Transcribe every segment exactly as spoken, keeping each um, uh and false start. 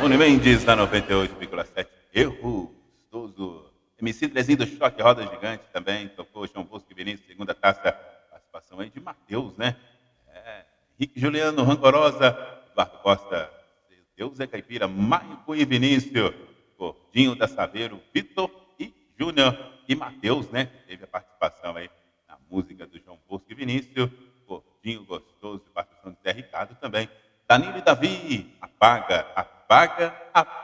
Rony Mendes na noventa e oito vírgula sete. Erro gostoso. M C Trezinho do Choque Roda Gigante também tocou. João Bosco e Vinícius, segunda taça. Participação aí de Matheus, né? É, Henrique Juliano, Rancorosa. Eduardo Costa, Deus é Caipira. Maico e Vinícius. Gordinho da Saveiro, Vitor e Júnior. E Matheus, né? Que teve a participação aí na música do João Bosco e Vinícius. Gordinho gostoso, participação de Zé Ricardo também. Danilo e Davi, apaga, apaga,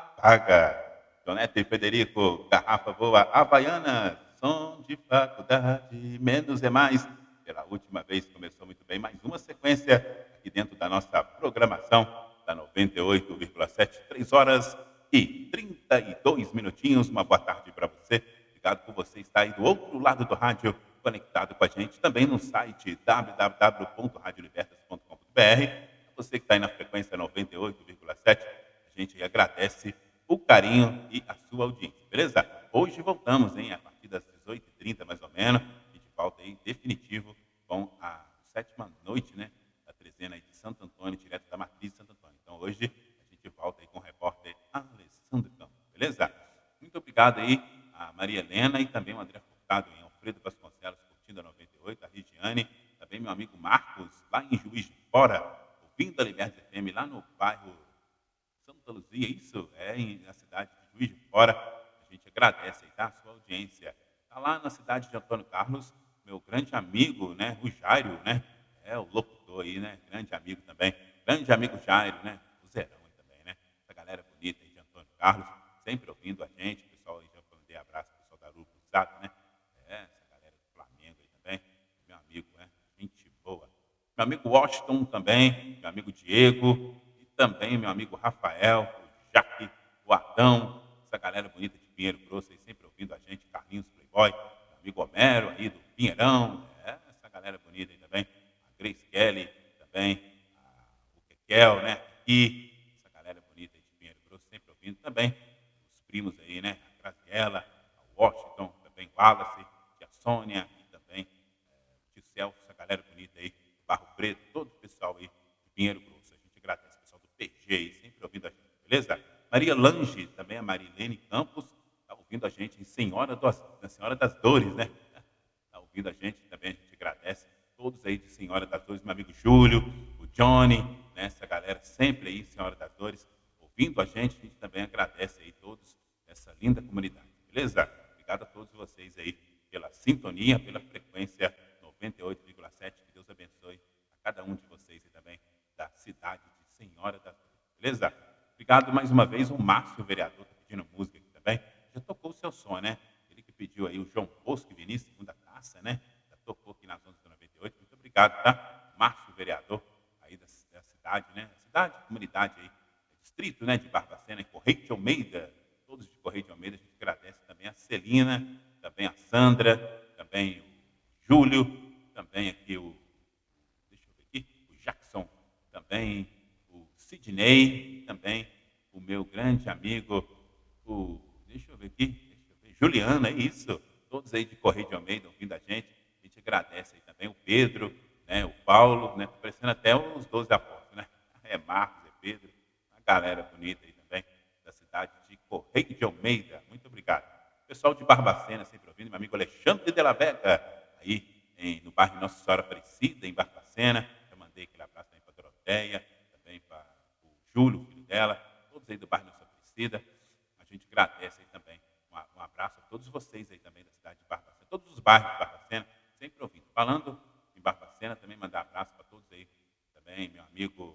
apaga. Donete e Federico, garrafa boa, Havaiana, som de faculdade, menos é mais. Pela última vez começou muito bem, mais uma sequência aqui dentro da nossa programação da noventa e oito vírgula sete, três horas e trinta e dois minutinhos. Uma boa tarde para você. Obrigado por você estar aí do outro lado do rádio, conectado com a gente também no site w w w ponto radio libertas ponto com ponto b r. Você que está aí na frequência noventa e oito vírgula sete, a gente agradece o carinho e a sua audiência, beleza? Hoje voltamos, hein, a partir das dezoito e trinta mais ou menos, a gente volta aí definitivo com a sétima noite, né, da trezena aí de Santo Antônio, direto da matriz de Santo Antônio. Então hoje a gente volta aí com o repórter Alessandro Campos, beleza? Muito obrigado aí a Maria Helena e também o André Furtado, em Alfredo Vasconcelos, curtindo a noventa e oito, a Regiane, também meu amigo Marcos, lá em Juiz de Fora, ouvindo a Libertas F M lá no bairro Santa Luzia, isso é em, na cidade de Juiz de Fora. A gente agradece aí, tá? A sua audiência. Está lá na cidade de Antônio Carlos, meu grande amigo, né? O Jairo, né? É o locutor aí, né? Grande amigo também. Grande amigo Jairo, né? O Zerão aí também, né? Essa galera bonita aí de Antônio Carlos, sempre ouvindo a gente. O pessoal aí já mandei abraço pro pessoal da Rua Cruzado, né? É, essa galera do Flamengo aí também. Meu amigo, né? Gente boa. Meu amigo Washington também, meu amigo Diego, e também meu amigo Rafael, o Jaque, o Adão, essa galera bonita de Pinheiro Grosso aí, sempre ouvindo a gente, Carlinhos Playboy, meu amigo Homero aí do Pinheirão, é, essa galera bonita aí também, a Grace Kelly também, a, o Kekel, né, aqui, essa galera bonita aí de Pinheiro Grosso, sempre ouvindo também, os primos aí, né, a Graziella, a Washington, também o Wallace, a Sônia e também é, o tio Celso, essa galera bonita aí, Barro Preto, todo o pessoal aí de Pinheiro Grosso. A gente agradece o pessoal do P G aí, sempre ouvindo a gente, beleza? Maria Lange, também a Marilene Campos, está ouvindo a gente em Senhora, do, na Senhora das Dores, né? Está ouvindo a gente também, a gente agradece todos aí de Senhora das Dores, meu amigo Júlio, o Johnny, né? Essa galera sempre aí, Senhora das Dores, ouvindo a gente, a gente também agradece aí todos essa linda comunidade, beleza? Obrigado a todos vocês aí pela sintonia, pela frequência noventa e oito vírgula sete, que Deus abençoe a cada um de vocês e também da cidade de Senhora das Dores, beleza? Obrigado mais uma vez, o Márcio, vereador, está pedindo música aqui também, já tocou o seu som, né? Ele que pediu aí o João Bosco e Vinícius, segunda taça, né? Já tocou aqui nas ondas da noventa e oito, muito obrigado, tá? Márcio, vereador aí da, da cidade, né? Cidade, comunidade aí, distrito, né, de Barbacena, Correio de Almeida, todos de Correio de Almeida, a gente agradece também a Celina, também a Sandra, também o Júlio, também aqui o, deixa eu ver aqui, o Jackson, também o Sidney, também o meu grande amigo, o, deixa eu ver aqui, deixa eu ver, Juliana, é isso, todos aí de Correio de Almeida ouvindo a gente, a gente agradece aí também o Pedro, né, o Paulo, né, tá parecendo até os doze apóstolos, né, é Marcos, é Pedro, a galera bonita aí também, da cidade de Correio de Almeida, muito obrigado. Pessoal de Barbacena sempre ouvindo, meu amigo Alexandre de la Vega, aí em, no bairro Nossa Senhora Aparecida, em Barbacena. Já mandei aquele abraço também para a Doroteia, também para o Júlio, filho dela, todos aí do bairro Nossa Aparecida. A gente agradece aí também. Um, um abraço a todos vocês aí também da cidade de Barbacena, todos os bairros de Barbacena, sempre ouvindo. Falando em Barbacena, também mandar abraço para todos aí também, meu amigo,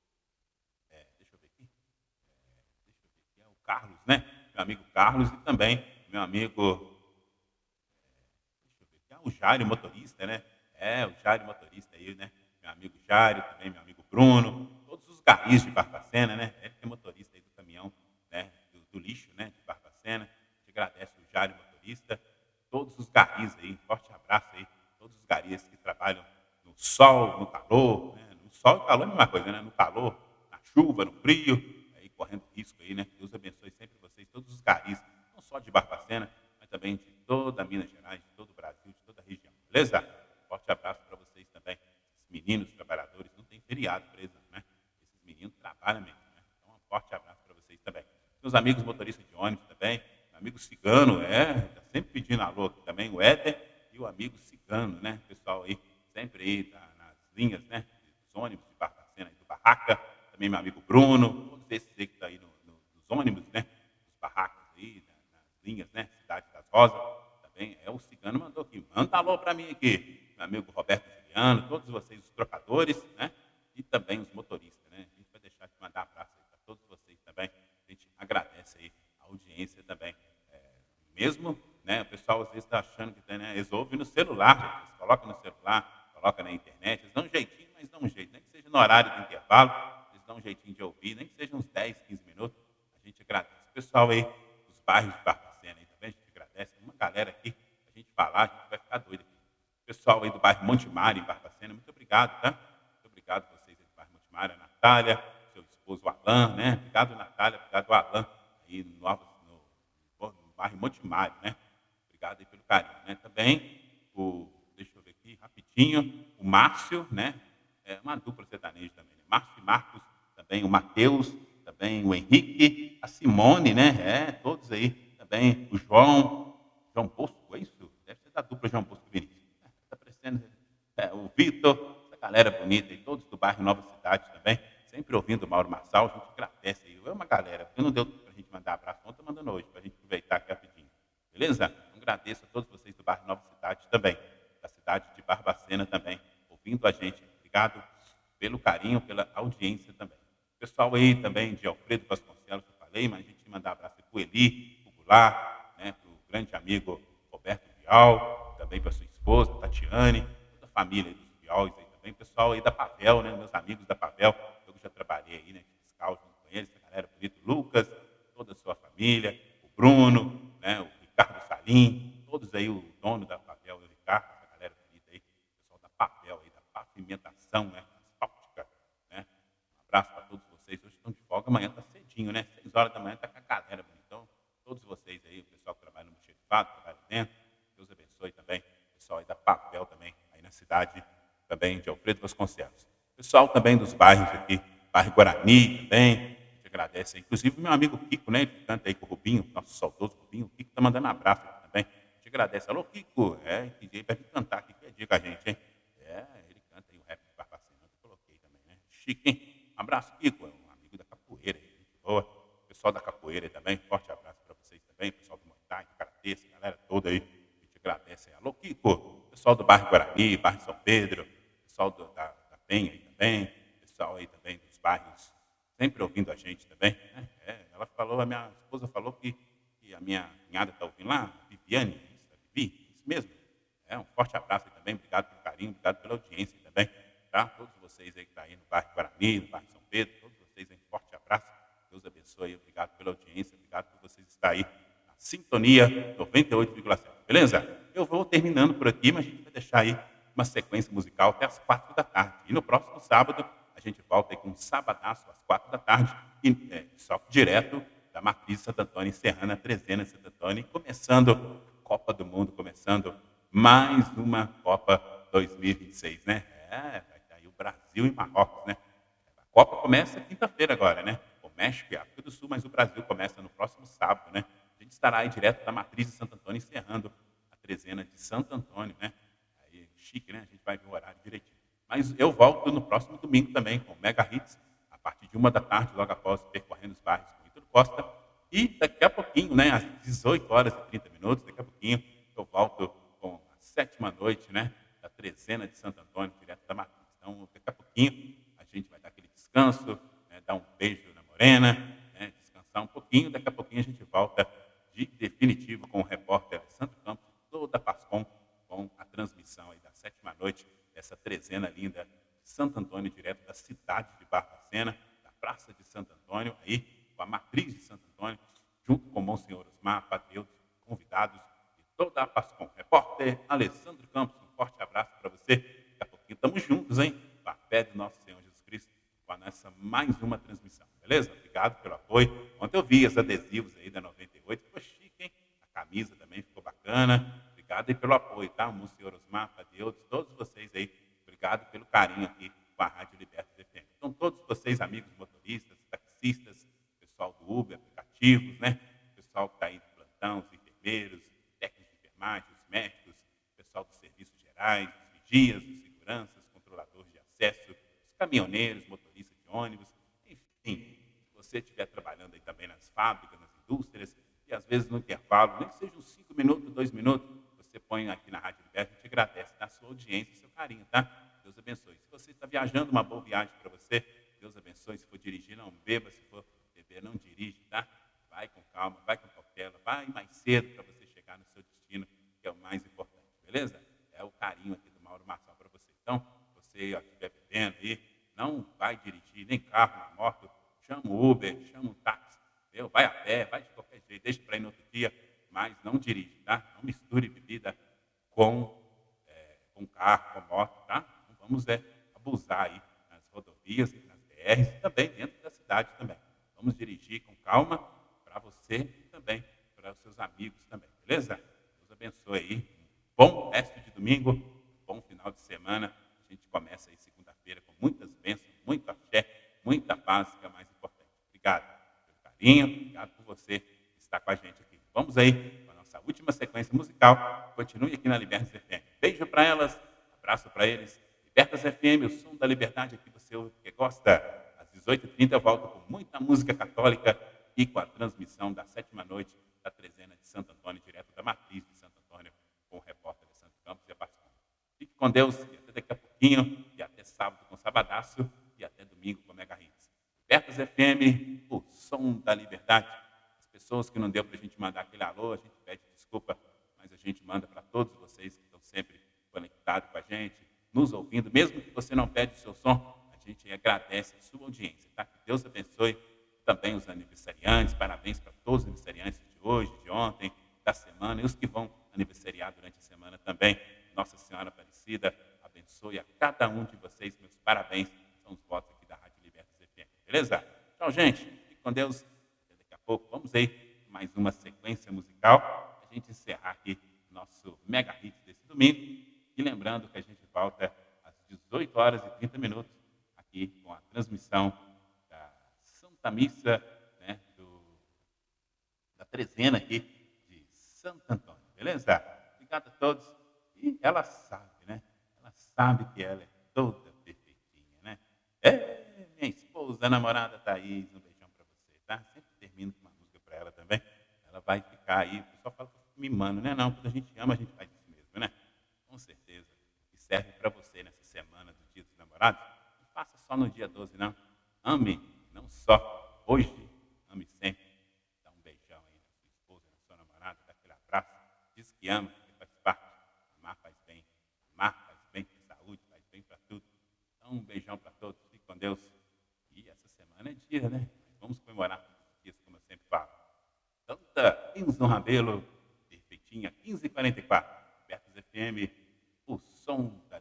é, deixa eu ver aqui, é, deixa eu ver aqui, é o Carlos, né? Meu amigo Carlos e também meu amigo, é, o Jário, motorista, né? É, o Jário, motorista aí, né? Meu amigo Jário, também meu amigo Bruno, todos os garis de Barbacena, né? Ele que é motorista aí do caminhão, né? Do, do lixo, né? De Barbacena. A gente agradece o Jário, motorista, todos os garis aí, um forte abraço aí, todos os garis que trabalham no sol, no calor, né? No sol e calor é a mesma coisa, né? No calor, na chuva, no frio, aí correndo risco aí, né? Deus abençoe sempre vocês, todos os garis, não só de Barbacena, mas também de toda Minas Gerais, de todo o Brasil, de toda a região. Beleza? Forte abraço para vocês também. Esses meninos trabalhadores, não tem feriado para eles, não, né? Esses meninos trabalham mesmo, né? Então, um forte abraço para vocês também. Meus amigos motoristas de ônibus também, meu amigo cigano, é, tá sempre pedindo alô aqui também, o Éder e o amigo cigano, né? O pessoal aí sempre aí tá nas linhas, né? Dos ônibus de Barbacena e do Barraca, também meu amigo Bruno, todos esses aí que estão aí no, no, nos ônibus, né? Os barracos aí, na- nas linhas, né? Cidade das Rosas, também é o cigano mandou aqui, manda alô para mim aqui, meu amigo Roberto Juliano, todos vocês, os trocadores, né? E também os motoristas, né? A gente vai deixar de mandar abraço aí para todos vocês também. A gente agradece aí a audiência também. É, mesmo, né, o pessoal às vezes está achando que tem, né, eles ouvem no celular, gente, eles colocam no celular, colocam na internet, eles dão um jeitinho, mas dão um jeito, nem que seja no horário do intervalo, eles dão um jeitinho de ouvir, nem que seja uns dez, quinze minutos, a gente agradece. O pessoal aí dos bairros de Barbacena aí também, a gente agradece. Uma galera aqui, a gente falar, a gente vai ficar doido aqui. O pessoal aí do bairro Monte Mário, em Barbacena, muito obrigado, tá? Muito obrigado a vocês aí do bairro Monte Mário, a Natália, seu esposo Alan, né? Obrigado, Natália, obrigado, Alan, aí no, Nova, no, no bairro Monte Mário, né? Obrigado aí pelo carinho, né? Também o, deixa eu ver aqui rapidinho, o Márcio, né? É uma dupla sertaneja também, né? Márcio e Marcos, também o Matheus, também o Henrique, a Simone, né? É, todos aí, também o João, João Bosco, é isso? Deve ser da dupla João Bosco e Vinícius. Está parecendo é, o Vitor, essa galera bonita aí, todos do bairro Nova Cidade também, sempre ouvindo o Mauro Marçal, a gente agradece aí. É uma galera, porque não deu para a gente mandar abraço, não estou mandando hoje, para a gente aproveitar aqui rapidinho. Beleza? Então, agradeço a todos vocês do bairro Nova Cidade também, da cidade de Barbacena também, ouvindo a gente. Obrigado pelo carinho, pela audiência também. Pessoal aí também de Alfredo Vasconcelos, eu falei, mas a gente mandar abraço para o Eli, para o Goulart, né, para o grande amigo Roberto Vial, também para sua esposa, Tatiane, toda a família aí dos Vials aí também, pessoal aí da Pavel, né, meus amigos da Pavel, eu já trabalhei aí, né, de fiscal junto com eles, a galera bonita, o Lucas, toda a sua família, o Bruno, né, o Ricardo Salim, todos aí, o dono da Pavel, o Ricardo, essa galera bonita aí, pessoal da Pavel aí, da pavimentação, né, asfáltica, né, um abraço para todos vocês, hoje estão de folga, amanhã está cedinho, né, seis horas da manhã está com a galera bonita, então, todos vocês aí, o pessoal que trabalha no Xerifado, trabalha dentro, Deus abençoe também, o pessoal aí da Pavel também, aí na cidade também de Alfredo Vasconcelos. Pessoal também dos bairros aqui, bairro Guarani também, a gente agradece. Inclusive meu amigo Kiko, né, ele canta aí com o Rubinho, nosso saudoso Rubinho, o Kiko está mandando um abraço aqui também. A gente agradece. Alô, Kiko, é, que vai vir cantar aqui, que é dia com a gente, hein? É, ele canta aí o rap de Barbacena, eu coloquei também, né? Chique, hein? Um abraço, Kiko, é um amigo da capoeira, gente boa. Pessoal da capoeira também, forte abraço para vocês também, pessoal do Muay Thai, do Karatê, essa galera toda aí, a gente agradece. Alô, Kiko, pessoal do bairro Guarani, bairro São Pedro, pessoal do, da, da Penha aí também, pessoal aí também dos bairros, sempre ouvindo a gente também, né? É, ela falou, a minha esposa falou que, que a minha cunhada está ouvindo lá, Viviane, isso, a Vivi, isso mesmo. É, um forte abraço aí também, obrigado pelo carinho, obrigado pela audiência também, tá? Todos vocês aí que estão aí no bairro Guarani, no bairro São Pedro, todos vocês aí, um forte abraço, Deus abençoe, obrigado pela audiência, obrigado por vocês estarem aí na sintonia noventa e oito vírgula sete, beleza? Eu vou terminando por aqui, mas a gente vai deixar aí uma sequência musical até às quatro da tarde. E no próximo sábado, a gente volta aí com um sabadaço às quatro da tarde, e, é, só que direto da Matriz Santo Antônio, encerrando a trezena Santo Antônio, e começando a Copa do Mundo, começando mais uma Copa dois mil e vinte e seis, né? É, vai estar aí o Brasil e Marrocos, né? A Copa começa quinta-feira agora, né? O México e a África do Sul, mas o Brasil começa no próximo sábado, né? A gente estará aí direto da Matriz de Santo Antônio, encerrando a trezena de Santo Antônio, né? Aí, chique, né? A gente vai ver o horário direitinho. Mas eu volto no próximo domingo também com o Mega Hits, a partir de uma da tarde, logo após percorrendo os bairros com o Ítalo Costa. E daqui a pouquinho, né? Às dezoito horas e trinta minutos, daqui a pouquinho, eu volto com a sétima noite, né? Da trezena de Santo Antônio, direto da Matriz. Então, daqui a pouquinho, a gente vai dar aquele descanso, né? Dar um beijo na morena, né? Descansar um pouquinho. Daqui a pouquinho a gente volta de definitivo com o repórter Santo Campos, toda a Pascom, com a transmissão aí da sétima noite, dessa trezena linda de Santo Antônio, direto da cidade de Barbacena, da Praça de Santo Antônio, aí com a Matriz de Santo Antônio, junto com o Monsenhor Osmar, Patriotas, convidados e toda a Pascom. Repórter Alessandro Campos, um forte abraço para você. Daqui a pouquinho estamos juntos, hein? Com a fé do nosso Senhor Jesus Cristo, com a nossa mais uma transmissão, beleza? Obrigado pelo apoio. Ontem eu vi os adesivos aí da noventa e oito, ficou chique, hein? A camisa também ficou bacana. Obrigado aí pelo apoio, tá? O Monsenhor Osmar, Patriotas, todos vocês aí, obrigado pelo carinho aqui com a Rádio Libertas F M. Então, todos vocês, amigos motoristas, taxistas, pessoal do Uber, aplicativo, administrativos, né? O pessoal que está aí de plantão, os enfermeiros, técnicos de enfermagem, os médicos, o pessoal dos serviços gerais, os vigias, os seguranças, controladores de acesso, os caminhoneiros, motoristas de ônibus, enfim, se você estiver trabalhando aí também nas fábricas, nas indústrias, e às vezes no intervalo, nem que seja uns cinco minutos, dois minutos, você põe aqui na Rádio Liberta, a gente agradece da sua audiência e seu carinho, tá? Deus abençoe. Se você está viajando, uma boa viagem para você. Deus abençoe. Se for dirigir, não beba. Se for beber, não dirige, tá? Vai com calma, vai com cautela, vai mais cedo para você chegar no seu destino, que é o mais importante, beleza? É o carinho aqui do Mauro Marçal para você. Então, você ó, estiver bebendo aí, não vai dirigir nem carro, nem moto, chama o Uber, chama um táxi, entendeu? Vai a pé, vai de qualquer jeito, deixa para ir no outro dia, mas não dirige, tá? Não misture bebida com, é, com carro, com moto, tá? Não vamos é, abusar aí nas rodovias, nas B Rs e também dentro da cidade também. Vamos dirigir com calma para você e também para os seus amigos também, beleza? Deus abençoe aí. Um bom resto de domingo, um bom final de semana. A gente começa aí segunda-feira com muitas bênçãos, muito axé, muita paz, que é o mais importante. Obrigado pelo carinho, obrigado por você estar com a gente aqui. Vamos aí com a nossa última sequência musical. Continue aqui na Libertas F M. Beijo para elas, abraço para eles. Libertas F M, o som da liberdade aqui você ouve porque gosta. Às dezoito e trinta eu volto com muita música católica e com a transmissão da sétima noite da trezena de Santo Antônio, direto da matriz de Santo Antônio, com o repórter de Santo Campos e a participante. Fique com Deus e até daqui a pouquinho, e até sábado com Sabadaço e até domingo com Mega Hits. Libertas F M, o som da liberdade. As pessoas que não deu para a gente mandar aquele alô, a gente pede desculpa, mas a gente manda para todos vocês que estão sempre conectados com a gente, nos ouvindo, mesmo que você não pede o seu som, a gente agradece a sua audiência, tá? Que Deus abençoe também os aniversariantes, parabéns para todos os aniversariantes de hoje, de ontem, da semana, e os que vão aniversariar durante a semana também. Nossa Senhora Aparecida abençoe a cada um de vocês, meus parabéns, são os votos aqui da Rádio Libertas F M, beleza? Tchau, gente, fique com Deus, até daqui a pouco, vamos aí, mais uma sequência musical, a gente encerrar aqui nosso Mega Hits desse domingo, e lembrando que a gente volta às dezoito horas e trinta minutos, aqui com a transmissão da Santa Missa, né, do, da trezena aqui de Santo Antônio, beleza? Obrigado a todos. E ela sabe, né? Ela sabe que ela é toda perfeitinha, né? É, minha esposa, a namorada Thaís, um beijão pra você, tá? Sempre termino com uma música pra ela também. Ela vai ficar aí, o pessoal fala que eu fico mimando, né? Não, quando a gente ama, a gente faz isso mesmo, né? Com certeza. E serve pra você nessa semana do Dia dos Namorados. Não faça só no dia doze, não. Ame, não só hoje, ame sempre. Dá um beijão aí na sua esposa, na sua namorada, dá aquele abraço. Diz que ama, que faz parte. Amar faz bem. Amar faz bem para a saúde, faz bem para tudo. Então, um beijão para todos. Fique com Deus. E essa semana é dia, né? Vamos comemorar todos os dias, como eu sempre falo. Santa Enzo Rabelo, perfeitinha, quinze e quarenta e quatro. Libertas F M, o som